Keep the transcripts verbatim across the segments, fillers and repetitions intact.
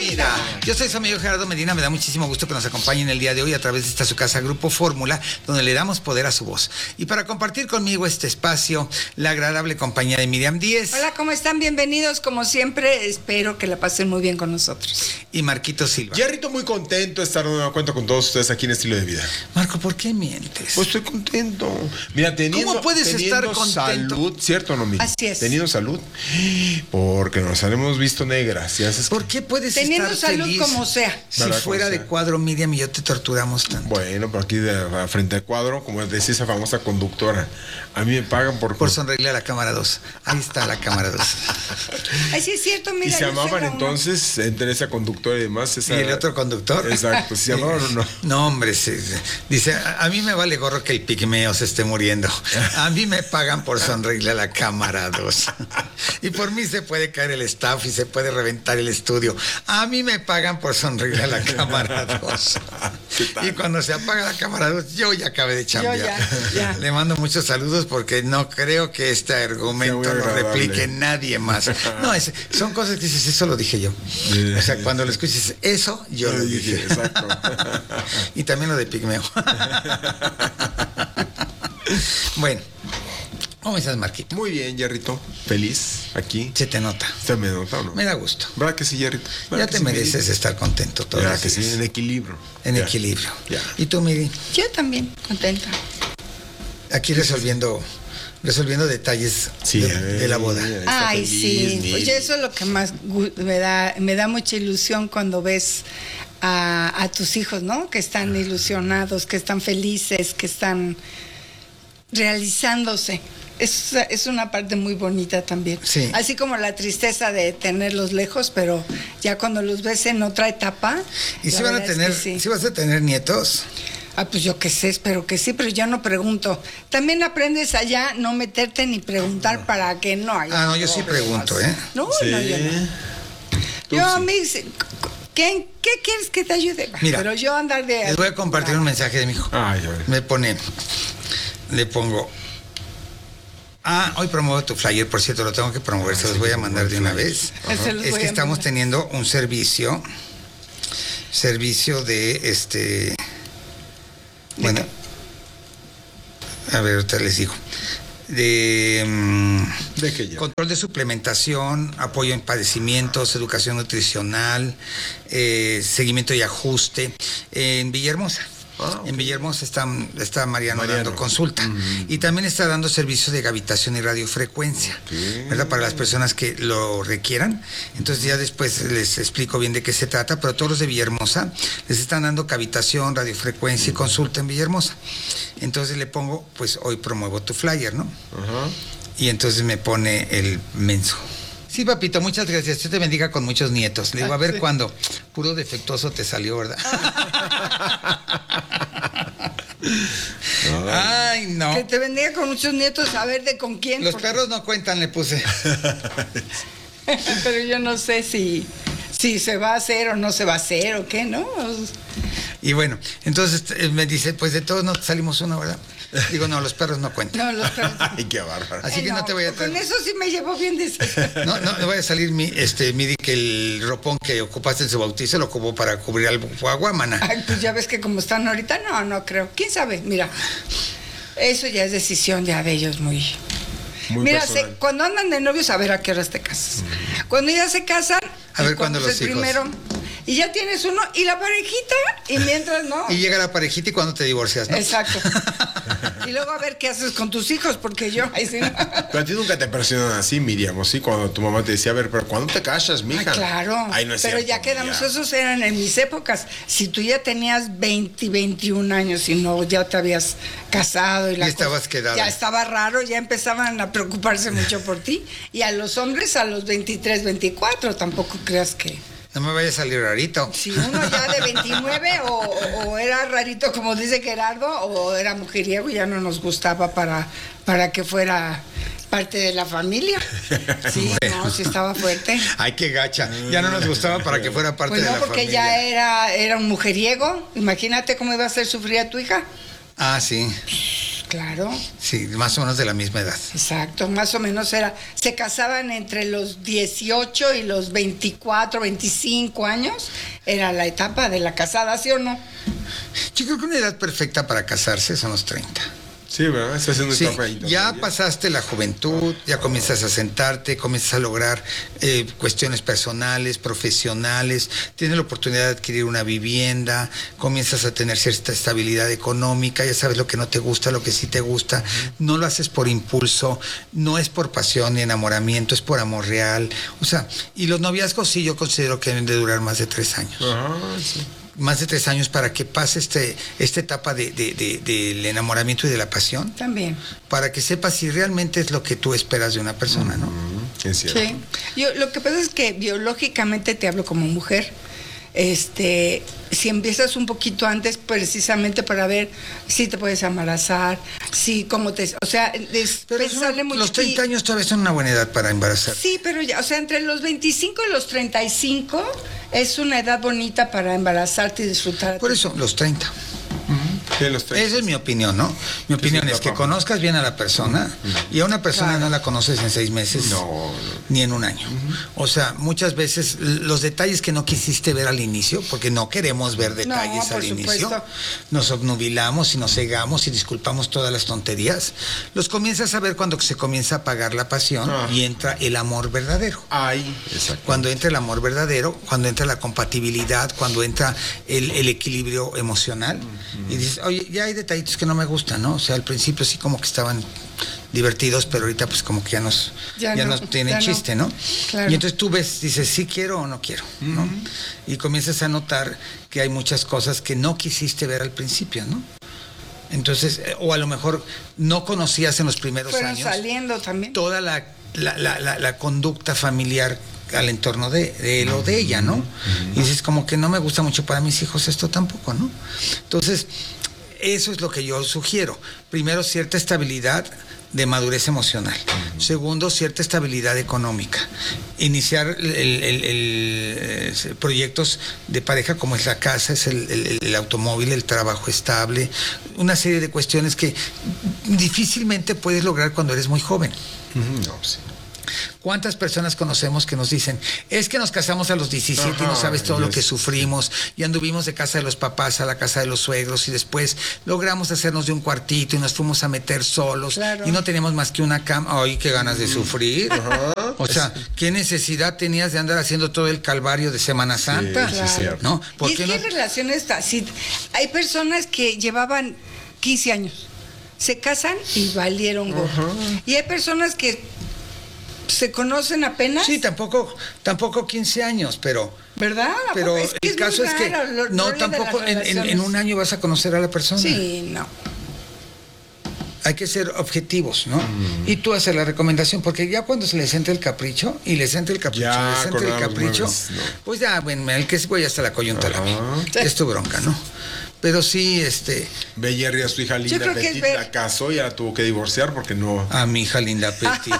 vida. Yo soy su amigo Gerardo Medina, me da muchísimo gusto que nos acompañen el día de hoy a través de esta su casa Grupo Fórmula, donde le damos poder a su voz. Y para compartir conmigo este espacio, la agradable compañía de Miriam Díez. Hola, ¿cómo están? Bienvenidos, como siempre, espero que la pasen muy bien con nosotros. Y Marquito Silva. Jerrito, muy contento de estar de nueva cuenta con todos ustedes aquí en Estilo de Vida. Marco, ¿por qué mientes? Pues estoy contento. Mira, teniendo, ¿Cómo puedes teniendo estar contento? salud, ¿cierto o no, Miriam? Así es. Teniendo salud, porque nos hemos visto negras. ¿Ya sabes? ¿Por qué puedes Teniendo estar salud feliz? como sea. Si ¿Verdad? fuera Como de sea. cuadro, Miriam y yo te torturamos tanto. Bueno, pero aquí de, a frente al cuadro, como decía esa famosa conductora, a mí me pagan por... Por sonreírle a la cámara dos. Ahí está la cámara dos. Ay, sí es cierto, mira. Y se yo amaban soy la entonces, entre esa conductora y demás. Esa... ¿Y el otro conductor? Exacto, ¿se llamaban o no? No, hombre, sí, sí. Dice, a, a mí me vale gorro que el pigmeo se esté muriendo. A mí me pagan por sonreírle a la cámara dos. Y por mí se puede caer el staff y se puede reventar el estudio. A mí me pagan por sonreírle a la cámara dos. Y cuando se apaga la cámara dos, yo ya acabé de chambear. Yo ya, ya. Le mando muchos saludos porque no creo que este argumento Sea muy lo agradable. replique nadie más. No, es- son cosas que dices, eso lo dije yo. O sea, cuando lo escuches, eso yo lo dije. Exacto. Y también lo de pigmeo. Bueno, ¿cómo estás, Marquito? Muy bien, Jerrito. Feliz aquí. Se te nota. ¿Se me nota o no? Me da gusto. ¿Verdad que sí, Jerrito? Ya ¿Verdad te que sí, mereces Mirita? estar contento todos ¿Verdad los que sí? días. En equilibrio. En Ya. equilibrio. Ya. ¿Y tú, Miri? Yo también, contenta. Aquí resolviendo, resolviendo detalles Sí, de, de la boda. eh, está Ay, feliz, sí. Miri. Oye, eso es lo que más gu- me da, me da mucha ilusión cuando ves a, a tus hijos, ¿no? Que están ilusionados, que están felices, que están realizándose. Es, es una parte muy bonita también. Sí. Así como la tristeza de tenerlos lejos, pero ya cuando los ves en otra etapa. ¿Y la si van a verdad es tener, que sí. si vas a tener nietos? Ah, pues yo qué sé, espero que sí, pero yo no pregunto. También aprendes allá no meterte ni preguntar para que no haya. Ah, no, yo sí problemas. pregunto, ¿eh? No, Sí. no, yo no. Tú Yo a sí. mí, ¿qué, ¿qué quieres que te ayude? Mira, pero yo andar de... Les voy a compartir un mensaje de mi hijo. Ay, a ver. Me pone, le pongo, ah, hoy promuevo tu flyer, por cierto, lo tengo que promover, se los voy a mandar de una vez. Se los Es voy que a estamos mandar. teniendo un servicio, servicio de este, bueno, a ver, ahorita les digo, de mm, ¿De qué ya? control de suplementación, apoyo en padecimientos, educación nutricional, eh, seguimiento y ajuste en Villahermosa. Ah, ok. En Villahermosa está, está Mariano, Mariano. dando consulta. Y también está dando servicios de gravitación y radiofrecuencia, Ok. ¿verdad? Para las personas que lo requieran. Entonces ya después les explico bien de qué se trata, pero todos los de Villahermosa les están dando cavitación, radiofrecuencia y consulta en Villahermosa. Entonces le pongo, pues hoy promuevo tu flyer, ¿no? Ajá. Y entonces me pone el menso. Sí, papito, muchas gracias. Dios te bendiga con muchos nietos. Le digo, a ver cuándo. Puro defectuoso te salió, ¿verdad? Ay, no. Que te bendiga con muchos nietos, a ver de con quién. Los porque- perros no cuentan, le puse. pero yo no sé si, si se va a hacer o no se va a hacer o qué, ¿no? Y bueno, entonces eh, me dice, pues de todos nos salimos uno, ¿verdad? Digo, no, los perros no cuentan. No, los perros. Ay, qué bárbaro. Así que no te voy a Con traer. eso sí me llevo bien de No, no, me voy a salir mi, este, mi, que el ropón que ocupaste en su bautizo lo ocupó para cubrir al guaguamana. Ay, pues ya ves que como están ahorita, no, no creo. ¿Quién sabe? Mira, eso ya es decisión ya de ellos muy... Muy Mira, personal. se- cuando andan de novios, a ver a qué horas te casas. Cuando ya se casan... A ver y cuándo los es el hijos. primero, y ya tienes uno, y la parejita, y mientras no... Y llega la parejita y cuando te divorcias, ¿no? Exacto. Y luego a ver qué haces con tus hijos, porque yo... Ay, sí, no. Pero a ti nunca te presionan así, Miriam, ¿o sí? Cuando tu mamá te decía, a ver, pero ¿cuándo te casas, mija? Ay, claro. Ay, no es pero cierto, ya quedamos, Miriam. esos eran en mis épocas. Si tú ya tenías veinte, veintiún años y no, ya te habías casado y la Y estabas cosa- quedada. Ya estaba raro, ya empezaban a preocuparse mucho por ti. Y a los hombres a los veintitrés, veinticuatro, tampoco creas que... No me vaya a salir rarito. Si uno ya de veintinueve o, o era rarito, como dice Gerardo, o era mujeriego, ya no nos gustaba para, para que fuera parte de la familia. Sí, no, sí estaba fuerte. Ay, qué gacha. Ya no nos gustaba para que fuera parte Pues de no, la porque familia. ya era, era un mujeriego. Imagínate cómo iba a hacer sufrir a tu hija. Ah, sí. Claro. Sí, más o menos de la misma edad. Exacto, más o menos era, se casaban entre los dieciocho y los veinticuatro, veinticinco años, era la etapa de la casada, ¿sí o no? Yo creo que una edad perfecta para casarse son los treinta. Sí, ¿verdad? Estás haciendo Sí, etapa ahí ya también. pasaste la juventud, ya comienzas a sentarte, comienzas a lograr eh, cuestiones personales, profesionales, tienes la oportunidad de adquirir una vivienda, comienzas a tener cierta estabilidad económica, ya sabes lo que no te gusta, lo que sí te gusta, no lo haces por impulso, no es por pasión ni enamoramiento, es por amor real. O sea, y los noviazgos sí yo considero que deben de durar más de tres años. Ajá, sí. Más de tres años para que pase este, esta etapa de, de, de, del enamoramiento y de la pasión. También. Para que sepas si realmente es lo que tú esperas de una persona, ¿no? Mm, es cierto. Sí. Yo, lo que pasa es que biológicamente te hablo como mujer. Este, si empiezas un poquito antes, precisamente para ver si te puedes embarazar, si cómo te, o sea, es Pero pensarle son- mucho. los treinta años todavía son una buena edad para embarazar. Sí, pero ya, o sea, entre los veinticinco y los treinta y cinco es una edad bonita para embarazarte y disfrutar. Por eso, los treinta. Sí, los treinta. Esa es mi opinión, ¿no? Mi opinión es es que etapa. conozcas bien a la persona y a una persona Claro. no la conoces en seis meses No, no. ni en un año. O sea, muchas veces l- los detalles que no quisiste ver al inicio, porque no queremos ver detalles por al inicio, supuesto. nos obnubilamos y nos cegamos y disculpamos todas las tonterías, los comienzas a ver cuando se comienza a apagar la pasión Ah. y entra el amor verdadero. Ahí, exacto. Cuando entra el amor verdadero, cuando entra la compatibilidad, cuando entra el, el equilibrio emocional, y dices, oye, ya hay detallitos que no me gustan, ¿no? O sea, al principio sí como que estaban divertidos, pero ahorita pues como que ya nos, Ya ya no, nos tienen ya no. chiste, ¿no? Claro. Y entonces tú ves, dices, sí quiero o no quiero, ¿no? Y comienzas a notar que hay muchas cosas que no quisiste ver al principio, ¿no? Entonces, eh, o a lo mejor no conocías en los primeros Fueron años saliendo también. toda la, la, la, la, la conducta familiar al entorno de, de él o de ella, ¿no? Y dices, como que no me gusta mucho para mis hijos esto tampoco, ¿no? Entonces, eso es lo que yo sugiero. Primero, cierta estabilidad de madurez emocional. Segundo, cierta estabilidad económica. Iniciar el, el- el- el- proyectos de pareja como es la casa, es el, el- el automóvil, el trabajo estable, una serie de cuestiones que difícilmente puedes lograr cuando eres muy joven. Ujú, no, sí. ¿Cuántas personas conocemos que nos dicen, es que nos casamos a los diecisiete y no Ajá, sabes todo lo yes. que sufrimos y anduvimos de casa de los papás a la casa de los suegros y después logramos hacernos de un cuartito y nos fuimos a meter solos Claro. y no teníamos más que una cama? ¡Ay, qué ganas de sufrir! O sea, ¿qué necesidad tenías de andar haciendo todo el calvario de Semana Santa? sí, Claro. cierto. ¿No? ¿Por Y es qué que no? hay relaciones así. Hay personas que llevaban quince años, se casan y valieron gorro. Y hay personas que se conocen apenas, Sí, tampoco, tampoco quince años, pero... ¿verdad? ¿A Pero poco? Es que el es caso muy es que raro, lo- el no, rollo de las tampoco en, en- en relaciones. un año vas a conocer a la persona. Sí, no. Hay que ser objetivos, ¿no? Y tú haces la recomendación, porque ya cuando se les entra el capricho, y les entra el capricho, Ya, les entra el acordamos, capricho, mueves, no. pues ya, bueno, el que se voy hasta la coyunta la vi. Ajá. Es tu bronca, ¿no? Pero sí, este, Ve Jerry a su hija Linda creo que es Petit, ver- la casó y ya la tuvo que divorciar porque no. a mi hija Linda Petit.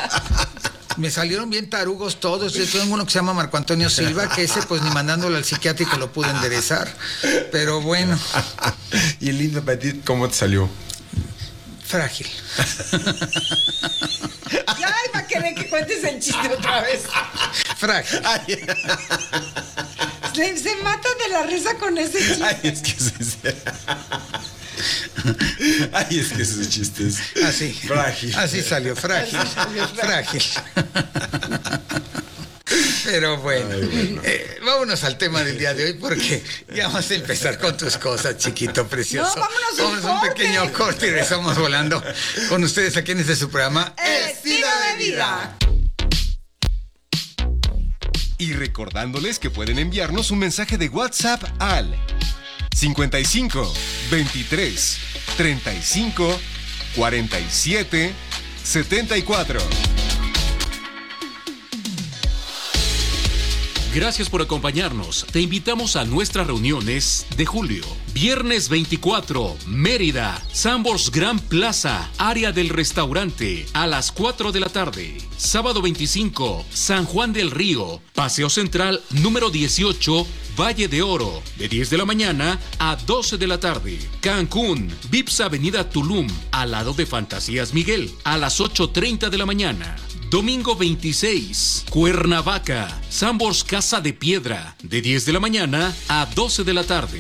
Me salieron bien tarugos todos. Yo tengo uno que se llama Marco Antonio Silva, que ese pues ni mandándolo al psiquiátrico lo pude enderezar. Pero bueno, Y Linda Petit, ¿cómo te salió? frágil. Ya, va a querer que cuentes el chiste otra vez. Frágil. Se, se mata de la risa con ese chiste. Ay, es que ese. Ay, es que ese chiste es. Así. Frágil. Así salió, frágil. Así salió, Frágil. Pero bueno, Ay, bueno. eh, vámonos al tema del día de hoy porque ya vamos a empezar con tus cosas, chiquito precioso. No, vámonos a un Vamos a un corte. pequeño corte y regresamos volando con ustedes aquí en este su programa. Estilo de vida. Y recordándoles que pueden enviarnos un mensaje de WhatsApp al cincuenta y cinco, veintitrés, treinta y cinco, cuarenta y siete, setenta y cuatro. Gracias por acompañarnos. Te invitamos a nuestras reuniones de julio. Viernes veinticuatro, Mérida, Sambors Gran Plaza, área del restaurante, a las cuatro de la tarde. Sábado veinticinco, San Juan del Río, Paseo Central número dieciocho, Valle de Oro, de diez de la mañana a doce de la tarde. Cancún, Vips Avenida Tulum, al lado de Fantasías Miguel, a las ocho treinta de la mañana. Domingo veintiséis, Cuernavaca, Sambors Casa de Piedra, de diez de la mañana a doce de la tarde.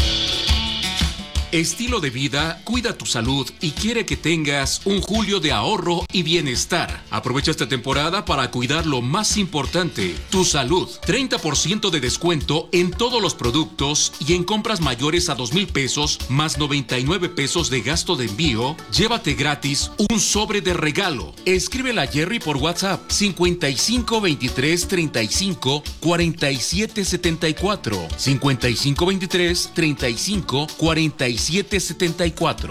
Estilo de vida, cuida tu salud y quiere que tengas un julio de ahorro y bienestar. Aprovecha esta temporada para cuidar lo más importante, tu salud. treinta por ciento de descuento en todos los productos y en compras mayores a dos mil pesos más noventa y nueve pesos de gasto de envío. Llévate gratis un sobre de regalo. Escríbele a Jerry por WhatsApp cincuenta y cinco veintitrés treinta y cinco cuarenta y siete setenta y cuatro. cincuenta y cinco veintitrés treinta y cinco cuarenta y siete setenta y cuatro.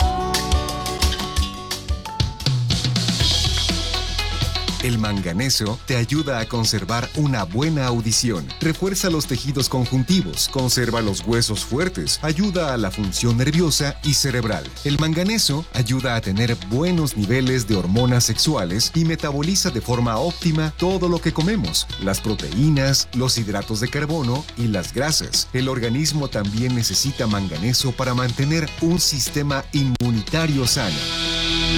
El manganeso te ayuda a conservar una buena audición, refuerza los tejidos conjuntivos, conserva los huesos fuertes, ayuda a la función nerviosa y cerebral. El manganeso ayuda a tener buenos niveles de hormonas sexuales y metaboliza de forma óptima todo lo que comemos, las proteínas, los hidratos de carbono y las grasas. El organismo también necesita manganeso para mantener un sistema inmunitario sano.